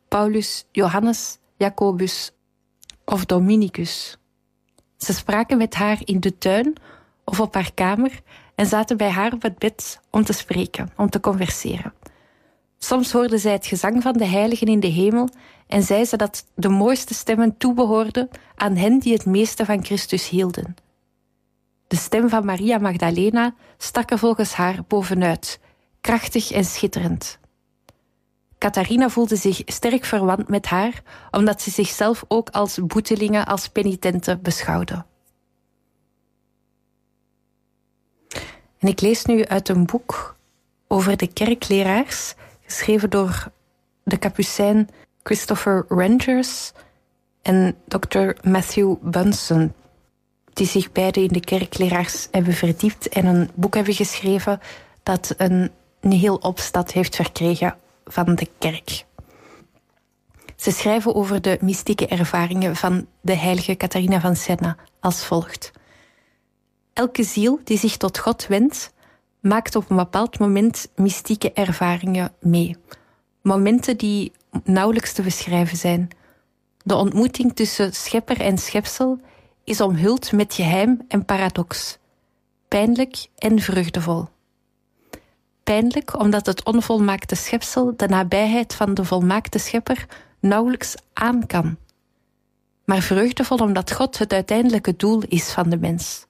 Paulus, Johannes, Jacobus of Dominicus. Ze spraken met haar in de tuin of op haar kamer en zaten bij haar op het bed om te spreken, om te converseren. Soms hoorde zij het gezang van de heiligen in de hemel en zei ze dat de mooiste stemmen toebehoorden aan hen die het meeste van Christus hielden. De stem van Maria Magdalena stak er volgens haar bovenuit, krachtig en schitterend. Catharina voelde zich sterk verwant met haar, omdat ze zichzelf ook als boetelingen, als penitenten beschouwde. En ik lees nu uit een boek over de kerkleraars, geschreven door de kapucijn Christopher Rangers en Dr. Matthew Bunson, die zich beide in de kerkleraars hebben verdiept en een boek hebben geschreven dat een heel opstad heeft verkregen van de kerk. Ze schrijven over de mystieke ervaringen van de heilige Catharina van Siena als volgt. Elke ziel die zich tot God wendt, maakt op een bepaald moment mystieke ervaringen mee. Momenten die nauwelijks te beschrijven zijn. De ontmoeting tussen schepper en schepsel is omhuld met geheim en paradox. Pijnlijk en vreugdevol. Pijnlijk omdat het onvolmaakte schepsel de nabijheid van de volmaakte schepper nauwelijks aan kan. Maar vreugdevol omdat God het uiteindelijke doel is van de mens.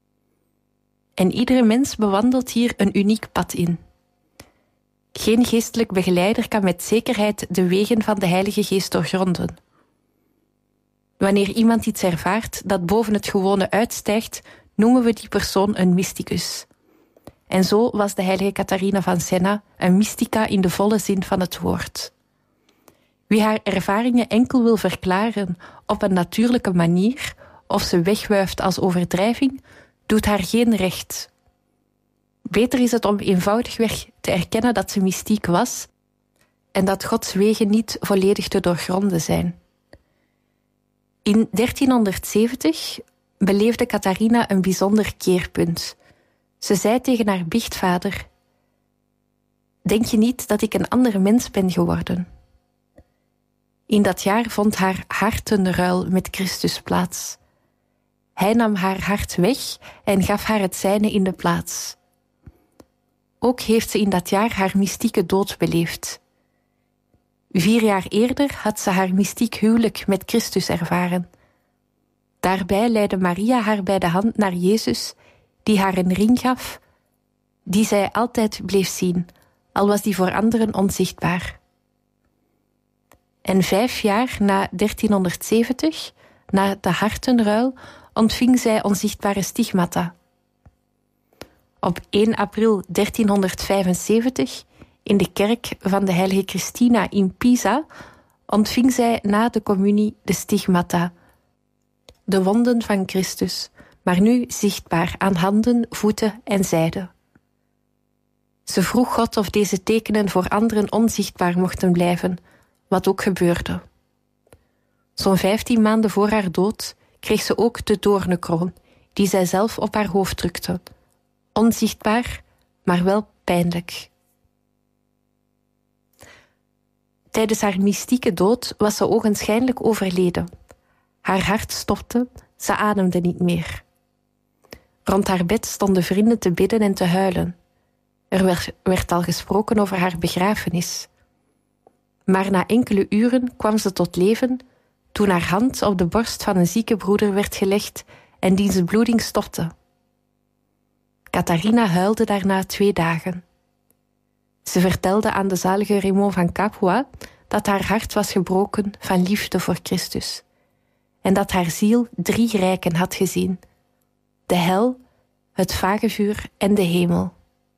En iedere mens bewandelt hier een uniek pad in. Geen geestelijk begeleider kan met zekerheid de wegen van de Heilige Geest doorgronden. Wanneer iemand iets ervaart dat boven het gewone uitstijgt, noemen we die persoon een mysticus. En zo was de heilige Catharina van Siena een mystica in de volle zin van het woord. Wie haar ervaringen enkel wil verklaren op een natuurlijke manier, of ze wegwuift als overdrijving, doet haar geen recht. Beter is het om eenvoudigweg te erkennen dat ze mystiek was en dat Gods wegen niet volledig te doorgronden zijn. In 1370 beleefde Catharina een bijzonder keerpunt. Ze zei tegen haar biechtvader: denk je niet dat ik een ander mens ben geworden? In dat jaar vond haar hartenruil met Christus plaats. Hij nam haar hart weg en gaf haar het zijne in de plaats. Ook heeft ze in dat jaar haar mystieke dood beleefd. 4 jaar eerder had ze haar mystiek huwelijk met Christus ervaren. Daarbij leidde Maria haar bij de hand naar Jezus, die haar een ring gaf, die zij altijd bleef zien, al was die voor anderen onzichtbaar. En 5 jaar na 1370, na de hartenruil, ontving zij onzichtbare stigmata. Op 1 april 1375, in de kerk van de heilige Christina in Pisa, ontving zij na de communie de stigmata, de wonden van Christus, maar nu zichtbaar aan handen, voeten en zijde. Ze vroeg God of deze tekenen voor anderen onzichtbaar mochten blijven, wat ook gebeurde. Zo'n 15 maanden voor haar dood kreeg ze ook de doornenkroon, die zij zelf op haar hoofd drukte. Onzichtbaar, maar wel pijnlijk. Tijdens haar mystieke dood was ze ogenschijnlijk overleden. Haar hart stopte, ze ademde niet meer. Rond haar bed stonden vrienden te bidden en te huilen. Er werd al gesproken over haar begrafenis. Maar na enkele uren kwam ze tot leven toen haar hand op de borst van een zieke broeder werd gelegd en diens bloeding stopte. Catharina huilde daarna 2 dagen. Ze vertelde aan de zalige Raymond van Capua dat haar hart was gebroken van liefde voor Christus en dat haar ziel 3 rijken had gezien: de hel, het vagevuur en de hemel.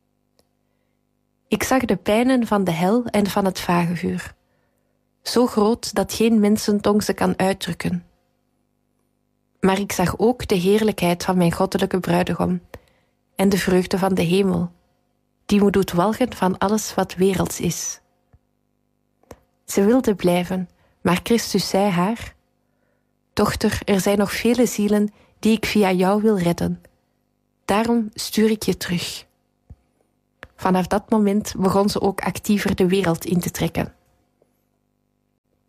Ik zag de pijnen van de hel en van het vagevuur, zo groot dat geen mensentong ze kan uitdrukken. Maar ik zag ook de heerlijkheid van mijn goddelijke bruidegom en de vreugde van de hemel, die me doet walgen van alles wat werelds is. Ze wilde blijven, maar Christus zei haar: dochter, er zijn nog vele zielen die ik via jou wil redden. Daarom stuur ik je terug. Vanaf dat moment begon ze ook actiever de wereld in te trekken.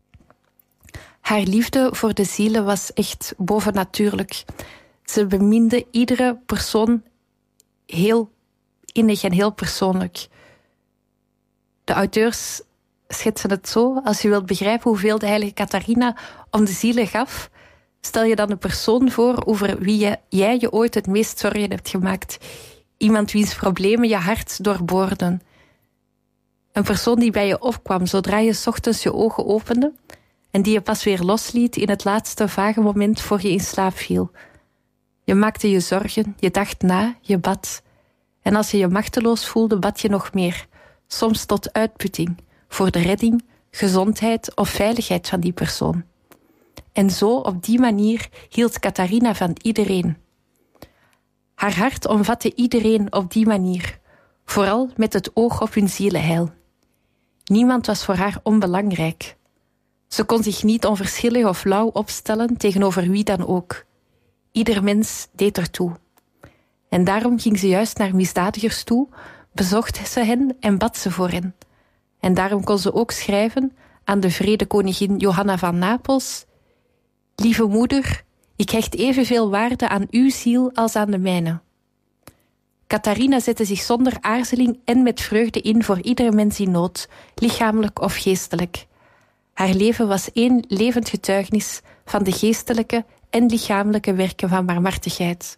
Haar liefde voor de zielen was echt bovennatuurlijk. Ze beminde iedere persoon heel innig en heel persoonlijk. De auteurs schetsen het zo: als je wilt begrijpen hoeveel de heilige Catharina om de zielen gaf, stel je dan een persoon voor over wie jij je ooit het meest zorgen hebt gemaakt. Iemand wiens problemen je hart doorboorden. Een persoon die bij je opkwam zodra je 's ochtends je ogen opende en die je pas weer losliet in het laatste vage moment voor je in slaap viel. Je maakte je zorgen, je dacht na, je bad. En als je je machteloos voelde, bad je nog meer. Soms tot uitputting, voor de redding, gezondheid of veiligheid van die persoon. En zo, op die manier, hield Catharina van iedereen. Haar hart omvatte iedereen op die manier, vooral met het oog op hun zielenheil. Niemand was voor haar onbelangrijk. Ze kon zich niet onverschillig of lauw opstellen tegenover wie dan ook. Ieder mens deed ertoe. En daarom ging ze juist naar misdadigers toe, bezocht ze hen en bad ze voor hen. En daarom kon ze ook schrijven aan de vredekoningin Johanna van Napels: Lieve moeder, ik hecht evenveel waarde aan uw ziel als aan de mijne. Catharina zette zich zonder aarzeling en met vreugde in voor iedere mens in nood, lichamelijk of geestelijk. Haar leven was één levend getuigenis van de geestelijke en lichamelijke werken van barmhartigheid.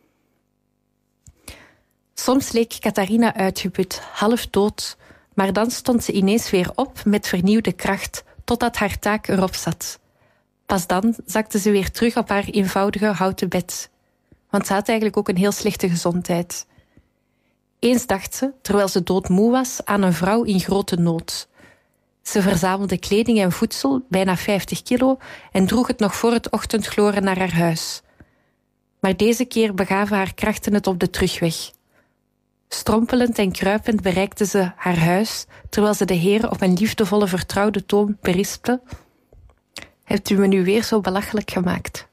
Soms leek Catharina uitgeput, half dood, maar dan stond ze ineens weer op met vernieuwde kracht, totdat haar taak erop zat. Pas dan zakte ze weer terug op haar eenvoudige houten bed. Want ze had eigenlijk ook een heel slechte gezondheid. Eens dacht ze, terwijl ze doodmoe was, aan een vrouw in grote nood. Ze verzamelde kleding en voedsel, bijna 50 kilo, en droeg het nog voor het ochtendgloren naar haar huis. Maar deze keer begaven haar krachten het op de terugweg. Strompelend en kruipend bereikte ze haar huis, terwijl ze de Heer op een liefdevolle, vertrouwde toon berispte: Hebt u me nu weer zo belachelijk gemaakt?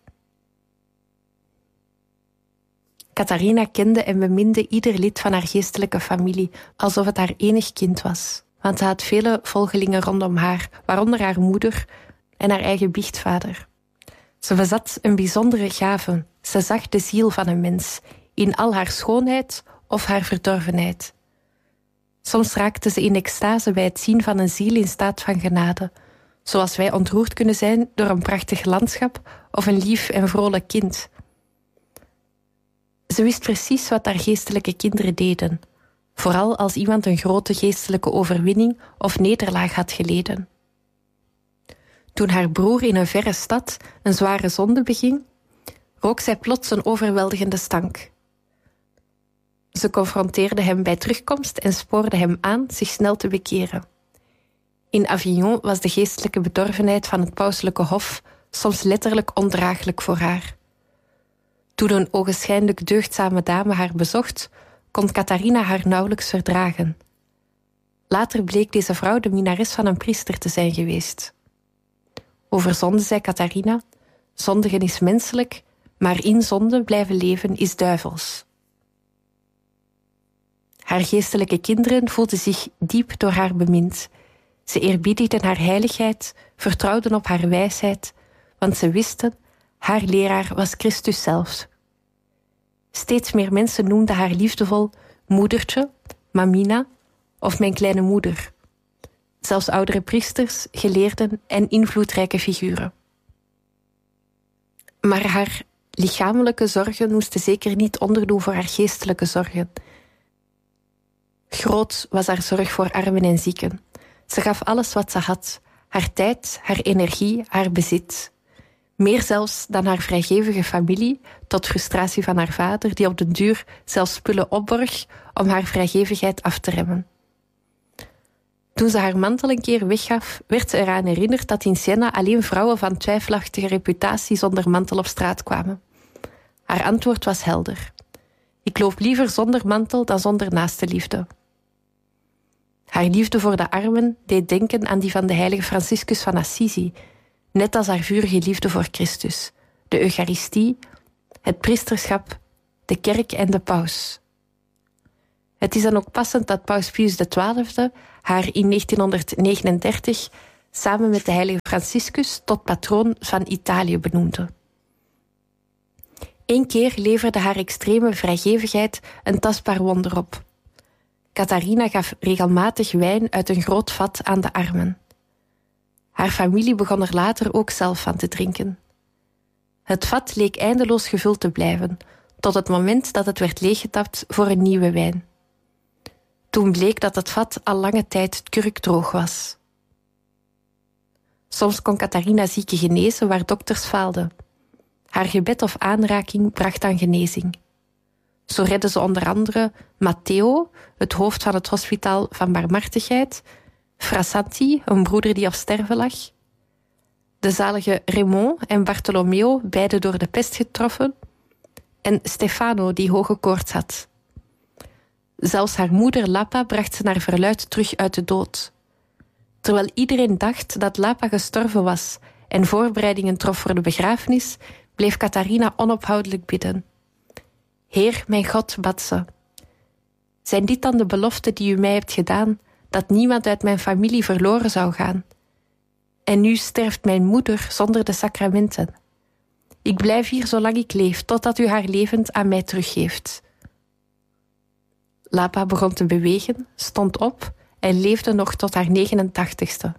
Catharina kende en beminde ieder lid van haar geestelijke familie, alsof het haar enig kind was. Want ze had vele volgelingen rondom haar, waaronder haar moeder en haar eigen biechtvader. Ze bezat een bijzondere gave. Ze zag de ziel van een mens, in al haar schoonheid of haar verdorvenheid. Soms raakte ze in extase bij het zien van een ziel in staat van genade, zoals wij ontroerd kunnen zijn door een prachtig landschap of een lief en vrolijk kind. Ze wist precies wat haar geestelijke kinderen deden, vooral als iemand een grote geestelijke overwinning of nederlaag had geleden. Toen haar broer in een verre stad een zware zonde beging, rook zij plots een overweldigende stank. Ze confronteerde hem bij terugkomst en spoorde hem aan zich snel te bekeren. In Avignon was de geestelijke bedorvenheid van het pauselijke hof soms letterlijk ondraaglijk voor haar. Toen een ogenschijnlijk deugdzame dame haar bezocht, kon Catharina haar nauwelijks verdragen. Later bleek deze vrouw de minnares van een priester te zijn geweest. Over zonde zei Catharina: zondigen is menselijk, maar in zonde blijven leven is duivels. Haar geestelijke kinderen voelden zich diep door haar bemind. Ze eerbiedigden haar heiligheid, vertrouwden op haar wijsheid, want ze wisten, haar leraar was Christus zelf. Steeds meer mensen noemden haar liefdevol moedertje, mamina of mijn kleine moeder. Zelfs oudere priesters, geleerden en invloedrijke figuren. Maar haar lichamelijke zorgen moesten zeker niet onderdoen voor haar geestelijke zorgen. Groot was haar zorg voor armen en zieken. Ze gaf alles wat ze had, haar tijd, haar energie, haar bezit. Meer zelfs dan haar vrijgevige familie, tot frustratie van haar vader, die op den duur zelfs spullen opborg om haar vrijgevigheid af te remmen. Toen ze haar mantel een keer weggaf, werd ze eraan herinnerd dat in Siena alleen vrouwen van twijfelachtige reputatie zonder mantel op straat kwamen. Haar antwoord was helder: ik loop liever zonder mantel dan zonder naaste liefde. Haar liefde voor de armen deed denken aan die van de heilige Franciscus van Assisi, net als haar vurige liefde voor Christus, de Eucharistie, het priesterschap, de kerk en de paus. Het is dan ook passend dat paus Pius XII haar in 1939 samen met de heilige Franciscus tot patroon van Italië benoemde. 1 keer leverde haar extreme vrijgevigheid een tastbaar wonder op. Catharina gaf regelmatig wijn uit een groot vat aan de armen. Haar familie begon er later ook zelf van te drinken. Het vat leek eindeloos gevuld te blijven, tot het moment dat het werd leeggetapt voor een nieuwe wijn. Toen bleek dat het vat al lange tijd kurkdroog was. Soms kon Catharina zieken genezen waar dokters faalden. Haar gebed of aanraking bracht dan genezing. Zo redde ze onder andere Matteo, het hoofd van het hospitaal van Barmhartigheid, Frassanti, een broeder die op sterven lag, de zalige Raymond en Bartolomeo, beide door de pest getroffen, en Stefano, die hoge koorts had. Zelfs haar moeder Lapa bracht ze naar verluidt terug uit de dood. Terwijl iedereen dacht dat Lapa gestorven was en voorbereidingen trof voor de begrafenis, bleef Catharina onophoudelijk bidden. Heer, mijn God, bad ze. Zijn dit dan de beloften die u mij hebt gedaan, dat niemand uit mijn familie verloren zou gaan? En nu sterft mijn moeder zonder de sacramenten. Ik blijf hier zolang ik leef, totdat u haar levend aan mij teruggeeft. Lapa begon te bewegen, stond op en leefde nog tot haar 89ste.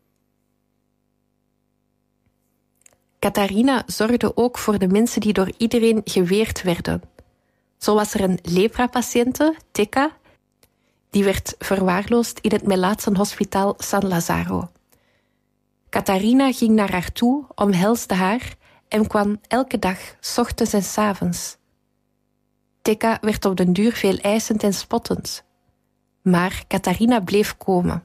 Catharina zorgde ook voor de mensen die door iedereen geweerd werden. Zo was er een lepra-patiënte, Tecca, die werd verwaarloosd in het Melaatsenhospitaal San Lazzaro. Catharina ging naar haar toe, omhelsde haar en kwam elke dag, 's ochtends en 's avonds. Tecca werd op den duur veel eisend en spottend. Maar Catharina bleef komen.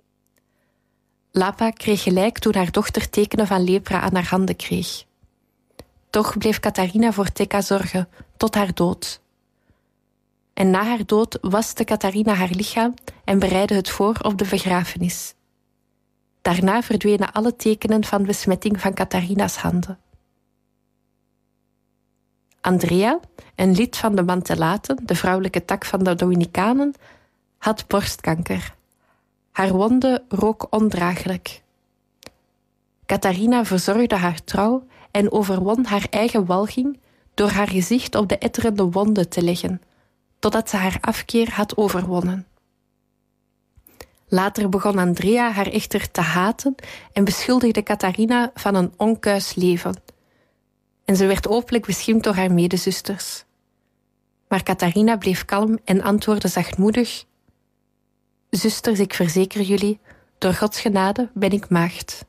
Lapa kreeg gelijk toen haar dochter tekenen van lepra aan haar handen kreeg. Toch bleef Catharina voor Tecca zorgen, tot haar dood. En na haar dood waste Catharina haar lichaam en bereidde het voor op de begrafenis. Daarna verdwenen alle tekenen van besmetting van Catharina's handen. Andrea, een lid van de Mantellaten, de vrouwelijke tak van de Dominicanen, had borstkanker. Haar wonde rook ondraaglijk. Catharina verzorgde haar trouw en overwon haar eigen walging door haar gezicht op de etterende wonde te leggen, totdat ze haar afkeer had overwonnen. Later begon Andrea haar echter te haten en beschuldigde Catharina van een onkuis leven. En ze werd openlijk beschimpt door haar medezusters. Maar Catharina bleef kalm en antwoordde zachtmoedig: Zusters, ik verzeker jullie, door Gods genade ben ik maagd.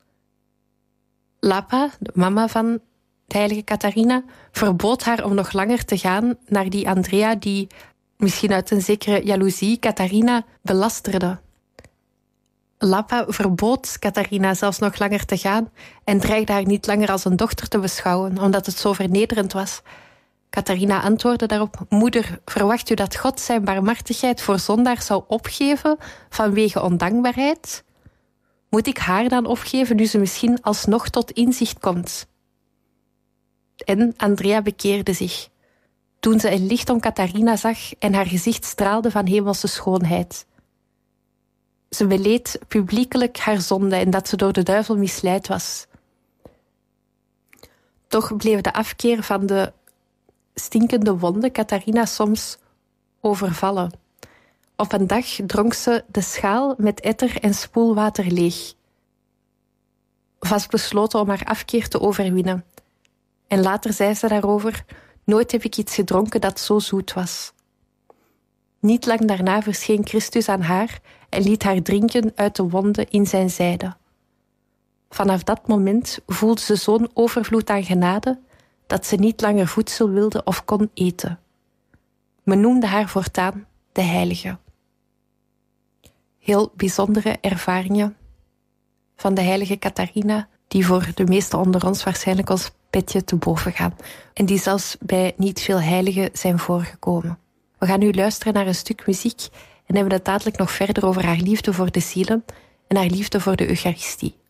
Lapa, de mama van de heilige Catharina, verbood haar om nog langer te gaan naar die Andrea die, misschien uit een zekere jaloezie, Catharina belasterde. Lapa verbood Catharina zelfs nog langer te gaan en dreigde haar niet langer als een dochter te beschouwen, omdat het zo vernederend was. Catharina antwoordde daarop: Moeder, verwacht u dat God zijn barmhartigheid voor zondaars zou opgeven vanwege ondankbaarheid? Moet ik haar dan opgeven nu ze misschien alsnog tot inzicht komt? En Andrea bekeerde zich, toen ze een licht om Catharina zag en haar gezicht straalde van hemelse schoonheid. Ze beleed publiekelijk haar zonde en dat ze door de duivel misleid was. Toch bleef de afkeer van de stinkende wonde Catharina soms overvallen. Op een dag dronk ze de schaal met etter en spoelwater leeg, vastbesloten om haar afkeer te overwinnen. En later zei ze daarover: Nooit heb ik iets gedronken dat zo zoet was. Niet lang daarna verscheen Christus aan haar en liet haar drinken uit de wonde in zijn zijde. Vanaf dat moment voelde ze zo'n overvloed aan genade dat ze niet langer voedsel wilde of kon eten. Men noemde haar voortaan de heilige. Heel bijzondere ervaringen van de heilige Catharina, die voor de meesten onder ons waarschijnlijk ons petje te boven gaan. En die zelfs bij niet veel heiligen zijn voorgekomen. We gaan nu luisteren naar een stuk muziek en hebben het dadelijk nog verder over haar liefde voor de zielen en haar liefde voor de Eucharistie.